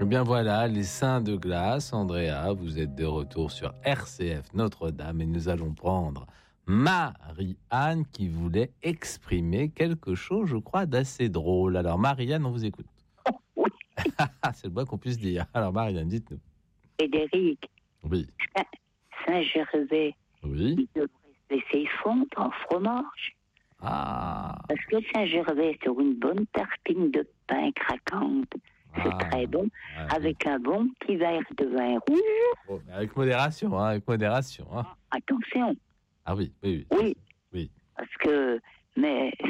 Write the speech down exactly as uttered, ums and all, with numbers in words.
Eh bien voilà, les seins de glace. Andrea, vous êtes de retour sur R C F Notre-Dame et nous allons prendre Marie-Anne qui voulait exprimer quelque chose, je crois, d'assez drôle. Alors Marie-Anne, on vous écoute. Oui. C'est le moins qu'on puisse dire. Alors Marie-Anne, dites-nous. Frédéric, Oui. Saint-Gervais, Oui. il devrait se laisser fondre en fromage. Ah. Parce que Saint-Gervais, sur une bonne tartine de pain craquante, c'est Ah. très bon, Ouais, avec un bon petit verre de vin rouge. bon, avec modération, hein, avec modération. Hein. Attention, Ah oui, oui, oui. oui, Oui. parce que, mais